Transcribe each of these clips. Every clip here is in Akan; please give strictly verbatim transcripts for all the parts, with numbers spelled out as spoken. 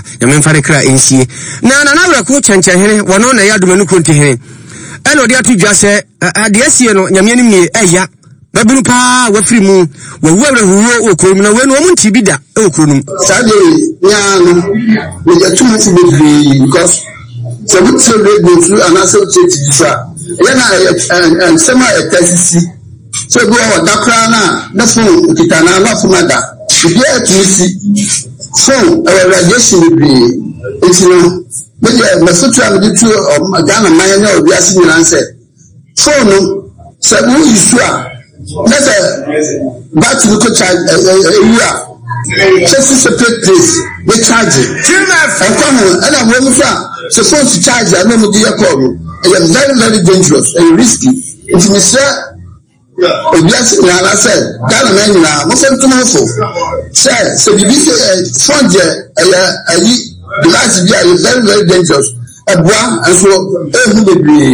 nyame mfare kra ensie na na na wrako chenche hene wono na ya domanu konti hene eno de atu dwa se ade asie no nyame anim ne eya babinu pa wafiri mu wo wawra huwo okrom na wenu omu nti bida e okronum sade ya no we get too much because so we celebrate go through and also change this yana and sema e tasisi so go o dakra na na phone kitana na phone da bi atisi phone e radiation bi etino me de me sotu am di tu Ghana man na obi asi nyina nse phone so we issue let's say back to the charge area just separate place we charge and come and I'm going to supposed to charge I know the call it is very very dangerous and risky it is say obvious na I said that man na mo fem to mo fo say so the say fund eh eh the last year is very very dangerous aboa and so eh hu bebre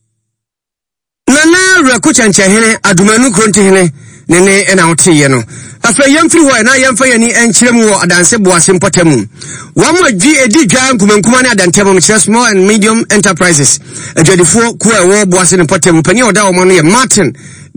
nana rako chancha hene adumanu kronti hene nene ena otiye no afa yemfiri ho na yemfa yani enkyerem wo adanse boase mpotemu wamo adwi edi dwa nkumankuma ne adantemo mkyere small and medium enterprises adwadifo ku ewo boase mpotemu pani oda wo no ye Martin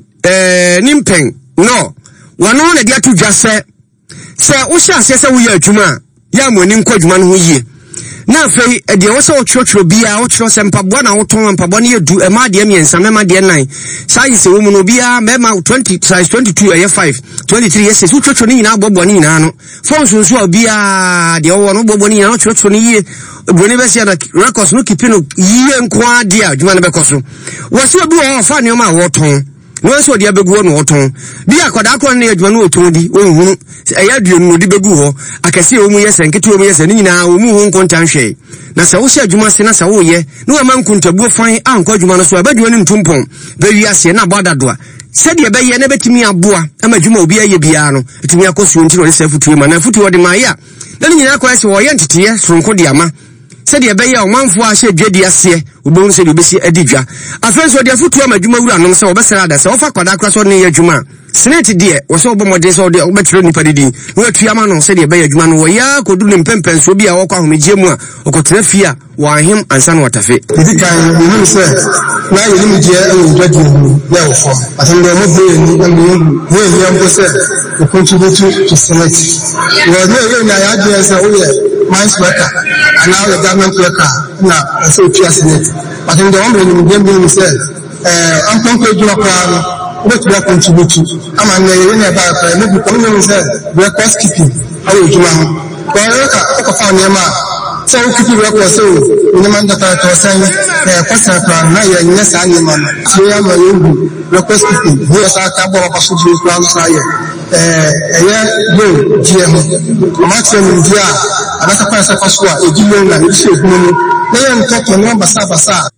eh nimpen no wano na dia to dwa se se wo hya ase se wo ya adwuma ya moni nkwa adwuma no ho yie na afei e de wo se wo twotwo bia wo tworo se mpaboa na wo ton mpaboa ne yedu e ma de miensa me ma de nine size wo mu no bia me ma twenty size twenty-two e five twenty-three yes wo twotwo ni nyina bobo ni nyina no phone so so bia de wo no bobo ni nyina twotwo ni yie boni be sia na records no kipino yie nkwa de adwuma ne be koso wo se obi wo fa ne ma wo ton no so dia begu no oton bi akoda akon na adwuma no oton di ohunu eya duonu no di begu ho akase o mu yese nketo o mu yese ni nyina o mu hu nkontan hwe na se wo hye adwuma se na se wo ye no ama nkontabuo fan anko adwuma no so abaduo ni ntumpon be wi ase na boda doa se de be ye na betimi aboa ama adwuma obi aye bia no etimi akoso ntiro ne se futuo ma na futuo de ma ya na ni nyina kwa se wo ye ntete soronko de ama se de be ye o manfo a hye dwadi ase obon se de obesi adidwa afenso de futuo ma adwuma wura no se obesera da se wo fa kwada akra so ne ye adwuma senate de wo se obomode se de obetire nipa didi wo atuama no se de be ye adwuma no wo ya kodu ne mpempen so bia wo kwa homegye mu a okotena fia wa ahim ansa no watafe idi kan mu se na ye ni je e wo dwadi ya wo fo atendo mo be ni na mo wo ye mbo se o contribute to senate wo ne ye na ya de se wo ye mines worker and now the government worker na so pia senate atendo mo ni je mbo se eh an kon ko jura kwa what we contribute ama na ye na ba pa no bi ko no se record keeping ayo juma ko ka ko fa ni ma so keep record so ni man da ta to san eh kwasa pa na ye nya sa ni ma so ya ma yugu record keeping ho sa ka bo ba su ji plan sa ye eh eh yo ji mo ma se ni dia ana ka pa sa kwa so a eji mo na ni se gumo na ye nto to no basa basa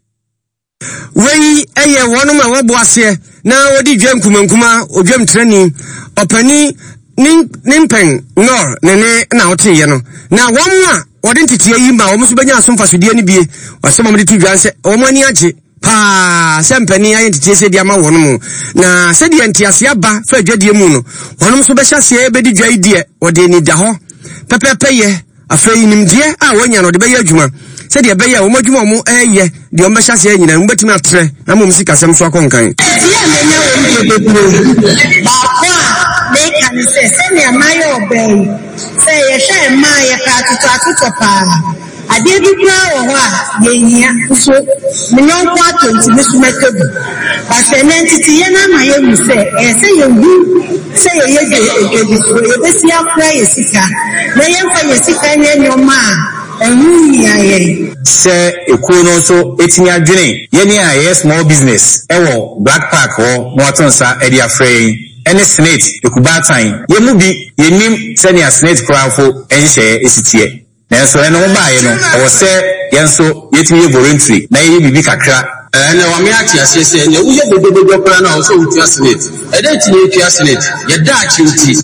wei eye wono ma wabo ase na odi dwam kumankuma odwam trani opani nimpen nor nene na otiye no na wonwa odi ntitiye yi ma omuso benya asomfa sodie ni bie wasema mo de tu dwan se omani age pa sempani aye ntitiye se dia ma wono mu na se dia ntiase aba fa adwadie mu no wono so be hyase be di dwai die odi ni da ho pepepe ye afei nimdie a wonya no de be ye adwuma se de be ye wo madwuma mo eye de o me hyase nyina mo betimi atre na mo musika sem so akonkan ba kwa they can say send me my obey say ye share my ka tutu atutu pa ade bi kwa wo ha ye hia so me nyon kwa twenty bi so mekabu ba se entity ye na ma ye mu say e say ye hu say ye ye de bi so ye be sia kwa ye sika na ye fa ye sika nye nyoma se ekuno so etimi adwene ye ni aye small business ewo Black Park ho no atonsa e dia frey any senate ekubatan ye mu bi ye nim senior senate crowdfo enhye esitie na so eno ba ye no o se ye nso yetimi voluntary na ye bibi kakra na wa me ati ase se ne uye bodobodo kra na o so utia senate e dey tinye utia senate ye da achi uti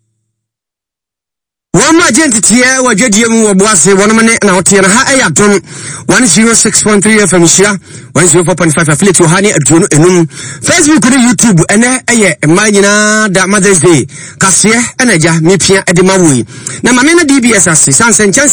Wama jentitie wajadie mu wabuase wanamane na otiana ha ayadon one oh six point three F M shira one oh four point five affiliate yohani adwono enum Facebook ni YouTube ene eye manyina da Mother's Day kase enaja mepia edema woi na mame na D B S ase sanse chance